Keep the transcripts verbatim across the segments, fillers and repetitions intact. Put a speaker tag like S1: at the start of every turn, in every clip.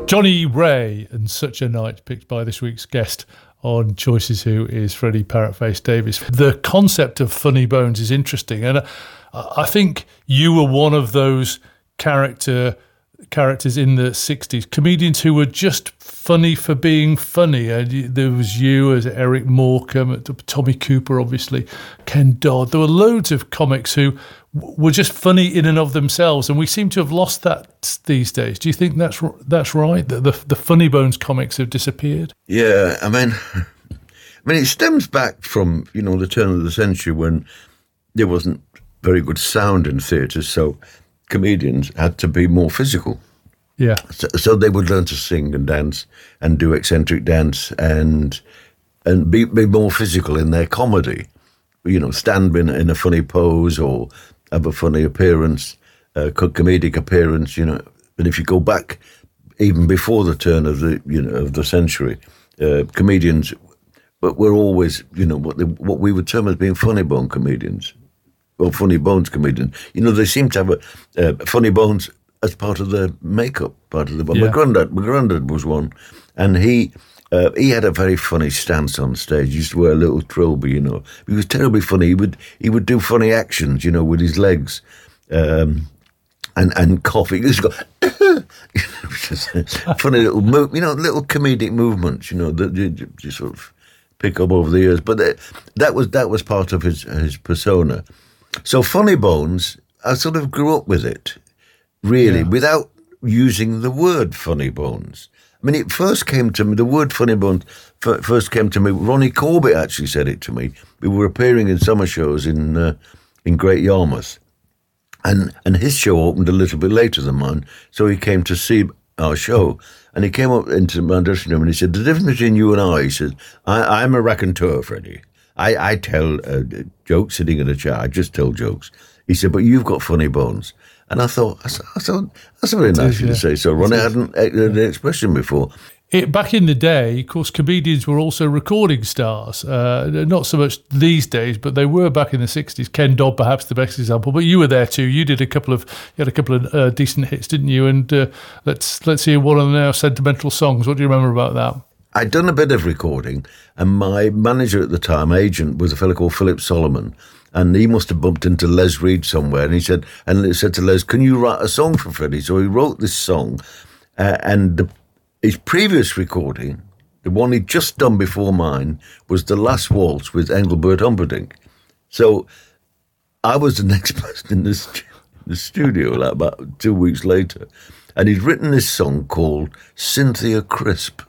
S1: Johnny Ray and Such a Night, picked by this week's guest on Choices Who is Freddie Parrotface Davies. The concept of funny bones is interesting, and I think you were one of those character characters in the sixties, comedians who were just funny for being funny. And there was you as Eric Morecambe, Tommy Cooper, obviously, Ken Dodd. There were loads of comics who were just funny in and of themselves, and we seem to have lost that these days. Do you think that's that's right, that the the Funny Bones comics have disappeared?
S2: Yeah, I mean, I mean, it stems back from, you know, the turn of the century when there wasn't very good sound in theatres, so comedians had to be more physical.
S1: Yeah.
S2: So, so they would learn to sing and dance and do eccentric dance and and be, be more physical in their comedy. You know, stand in, in a funny pose or have a funny appearance, uh, comedic appearance, you know. And if you go back even before the turn of the, you know, of the century, uh, comedians were always, you know, what they, what we would term as being funny bone comedians. Or funny bones comedian. You know, they seem to have a, uh, funny bones as part of their makeup, part of the bone.
S1: Yeah.
S2: My granddad, my granddad was one, and he uh, he had a very funny stance on stage. He used to wear a little trilby, you know. He was terribly funny. He would he would do funny actions, you know, with his legs, um, and and cough. He used to go, just funny little move, you know, little comedic movements, you know, that you just sort of pick up over the years. But that, that was that was part of his his persona. So Funny Bones, I sort of grew up with it, really, yeah. without using the word Funny Bones. I mean, it first came to me, the word Funny Bones first came to me, Ronnie Corbett actually said it to me. We were appearing in summer shows in uh, in Great Yarmouth, and, and his show opened a little bit later than mine, so he came to see our show, and he came up into my dressing room and he said, the difference between you and I, he said, I, I'm a raconteur, Freddie. I, I tell uh, jokes sitting in a chair. I just tell jokes. He said, but you've got funny bones. And I thought, I thought that's very nice of you to say so, Ron. I hadn't heard the expression before.
S1: It, back in the day, of course, comedians were also recording stars. Uh, not so much these days, but they were back in the sixties. Ken Dodd, perhaps the best example. But you were there too. You did a couple of, you had a couple of uh, decent hits, didn't you? And uh, let's let's hear one of the now sentimental songs. What do you remember about that?
S2: I'd done a bit of recording, and my manager at the time, agent, was a fellow called Philip Solomon, and he must have bumped into Les Reed somewhere, and he said, and he said to Les, can you write a song for Freddie? So he wrote this song, uh, and the, his previous recording, the one he'd just done before mine, was The Last Waltz with Engelbert Humperdinck. So I was the next person in the, st- the studio, like about two weeks later, and he'd written this song called Cynthia Crisp,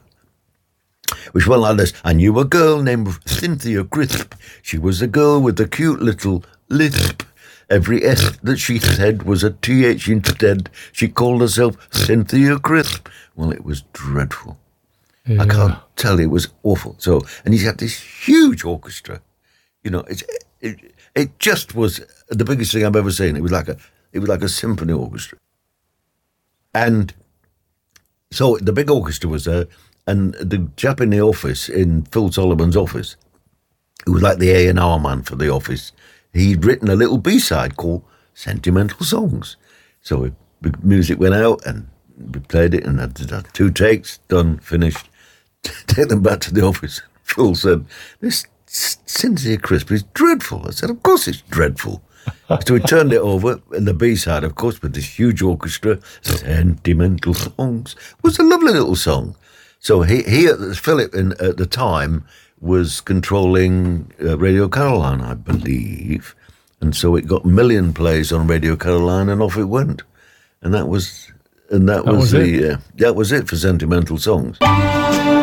S2: which went like this. I knew a girl named Cynthia Crisp. She was a girl with a cute little lisp. Every S that she said was a T H instead. She called herself Cynthia Crisp. Well, it was dreadful. Yeah. I can't tell you, it was awful. So, and he had this huge orchestra. You know, it, it it just was the biggest thing I've ever seen. It was like a it was like a symphony orchestra. And so the big orchestra was there. And the chap in the office, in Phil Solomon's office, who was like the A and R man for the office, he'd written a little B-side called Sentimental Songs. So the music went out and we played it and had two takes, done, finished. Take them back to the office. Phil said, this Cynthia Crisp is dreadful. I said, of course it's dreadful. So we turned it over, and the B-side, of course, with this huge orchestra, Sentimental Songs, was a lovely little song. So he, he Philip, in, at the time, was controlling uh, Radio Caroline, I believe. And so it got a million plays on Radio Caroline, and off it went. And that was, and that, that was, was the, uh, that was it for Sentimental Songs.